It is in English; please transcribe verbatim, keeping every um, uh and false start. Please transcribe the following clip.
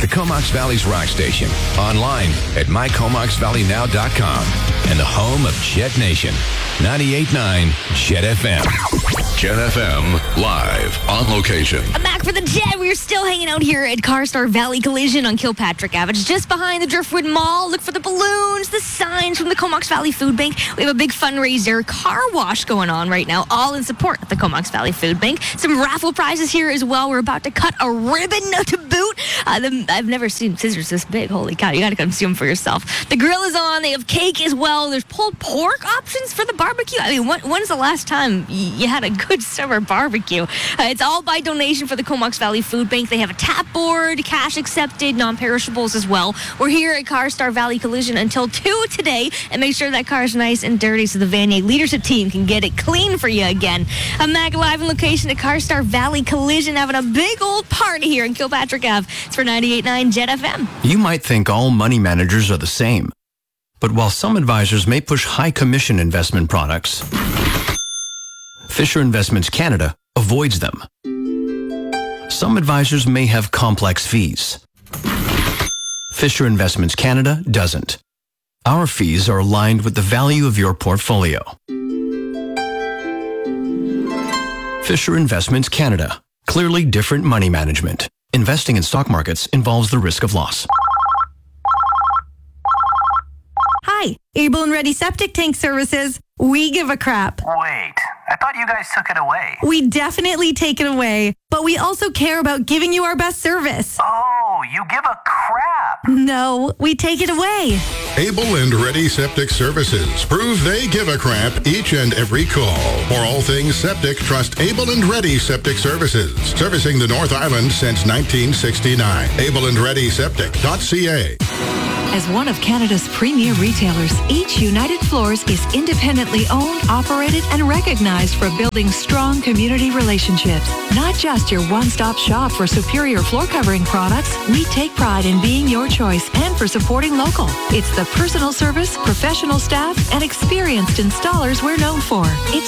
the Comox Valley's rock station. Online at my comox valley now dot com. And the home of Jet Nation. ninety-eight point nine Jet F M. Jet F M, live, on location. I'm back for the Jet. We're still hanging out here at CarStar Valley Collision on Kilpatrick Avenue. It's just behind the Driftwood Mall. Look for the balloons, the signs from the Comox Valley Food Bank. We have a big fundraiser car wash going on right now, all in support of the Comox Valley Food Bank. Some raffle prizes here as well. We're about to cut a ribbon to boot. Uh, the, I've never seen scissors this big. Holy cow, you got to come see them for yourself. The grill is on. They have cake as well. There's pulled pork options for the barbecue. I mean, when, when's the last time you had a good summer barbecue? Uh, it's all by donation for the Comox Valley Food Bank. They have a tap board, cash accepted, non-perishables as well. We're here at CarStar Valley Collision until two today, and make sure that car's nice and dirty so the Vanier leadership team can get it clean for you again. I'm back live in location at CarStar Valley Collision, having a big old party here in Kilpatrick Ave. It's for ninety-eight point nine Jet F M. You might think all money managers are the same. But while some advisors may push high commission investment products, Fisher Investments Canada avoids them. Some advisors may have complex fees. Fisher Investments Canada doesn't. Our fees are aligned with the value of your portfolio. Fisher Investments Canada. Clearly different money management. Investing in stock markets involves the risk of loss. Hi, Able and Ready Septic Tank Services. We give a crap. Wait, I thought you guys took it away. We definitely take it away, but we also care about giving you our best service. Oh, you give a crap. No, we take it away. Able and Ready Septic Services. Prove they give a crap each and every call. For all things septic, trust Able and Ready Septic Services. Servicing the North Island since nineteen sixty-nine. able and ready septic dot c a. As one of Canada's premier retailers, each United Floors is independently owned, operated, and recognized for building strong community relationships. Not just your one-stop shop for superior floor covering products, we take pride in being your choice and for supporting local. It's the personal service, professional staff, and experienced installers we're known for. It's